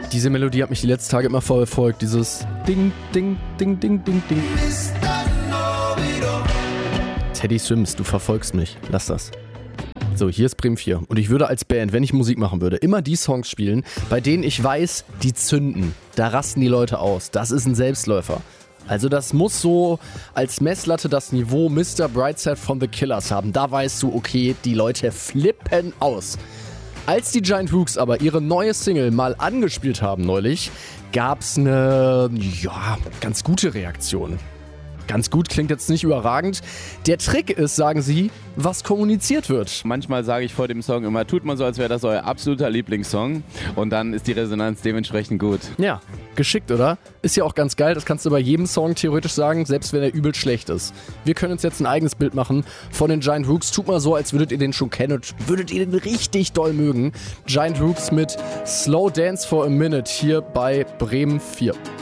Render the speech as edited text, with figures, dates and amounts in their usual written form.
Diese Melodie hat mich die letzten Tage immer verfolgt. Dieses Ding, Ding, Ding, Ding, Ding, Ding. Teddy Swims, du verfolgst mich. Lass das. So, hier ist Bremen 4. Und ich würde als Band, wenn ich Musik machen würde, immer die Songs spielen, bei denen ich weiß, die zünden. Da rasten die Leute aus. Das ist ein Selbstläufer. Also das muss so als Messlatte das Niveau Mr. Brightside von The Killers haben. Da weißt du, okay, die Leute flippen aus. Als die Giant Rooks aber ihre neue Single mal angespielt haben neulich, gab's eine, ganz gute Reaktion. Ganz gut klingt jetzt nicht überragend. Der Trick ist, sagen sie, was kommuniziert wird. Manchmal sage ich vor dem Song immer, tut mal so, als wäre das euer absoluter Lieblingssong. Und dann ist die Resonanz dementsprechend gut. Ja, geschickt, oder? Ist ja auch ganz geil, das kannst du bei jedem Song theoretisch sagen, selbst wenn er übel schlecht ist. Wir können uns jetzt ein eigenes Bild machen von den Giant Rooks. Tut mal so, als würdet ihr den schon kennen und würdet ihr den richtig doll mögen. Giant Rooks mit Slow Dance for a Minute hier bei Bremen 4.